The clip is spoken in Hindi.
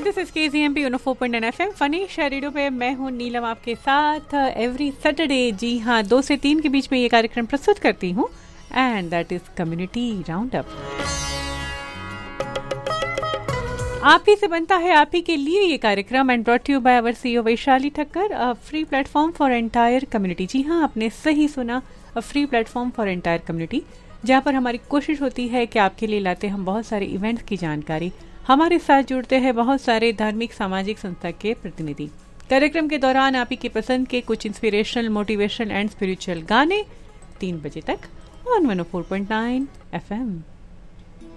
This is KZMP 4.9 FM Phanish radio पे मैं हूँ नीलम आपके साथ एवरी सैटरडे। जी हाँ, 2 से 3 के बीच में ये कार्यक्रम प्रस्तुत करती हूँ and that is community round up. आप ही से बनता है आप ही के लिए ये कार्यक्रम and brought you by our CEO Vaishali Thakkar, a free platform for entire community. जी हाँ, आपने सही सुना, a free platform for entire community, जहाँ पर हमारी कोशिश होती है कि आपके लिए लाते हम बहुत सारे इवेंट्स की जानकारी। हमारे साथ जुड़ते हैं बहुत सारे धार्मिक सामाजिक संस्था के प्रतिनिधि। कार्यक्रम के दौरान आप ही की पसंद के कुछ इंस्पिरेशनल, मोटिवेशनल एंड स्पिरिचुअल गाने 3 बजे तक ऑन 104.9 FM।